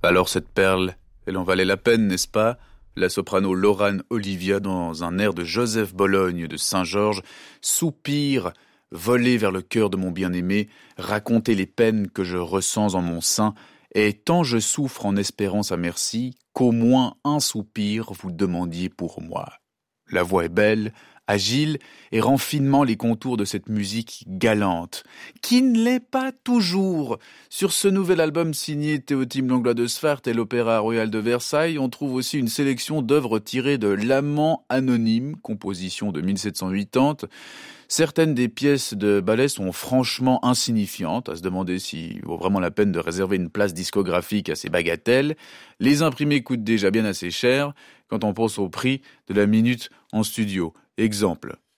Alors cette perle, elle en valait la peine, n'est-ce pas? La soprano Laurane Olivia, dans un air de Joseph Bologne de Saint-Georges, soupire, volée vers le cœur de mon bien-aimé, raconter les peines que je ressens en mon sein, et tant je souffre en espérant sa merci, qu'au moins un soupir vous demandiez pour moi. La voix est belle, agile, et rend finement les contours de cette musique galante, qui ne l'est pas toujours. Sur ce nouvel album signé Théotime Langlois de Sfart et l'Opéra Royal de Versailles, on trouve aussi une sélection d'œuvres tirées de L'Amant anonyme, composition de 1780. Certaines des pièces de ballet sont franchement insignifiantes, à se demander s'il vaut vraiment la peine de réserver une place discographique à ces bagatelles. Les imprimés coûtent déjà bien assez cher quand on pense au prix de la minute en studio. Exemple,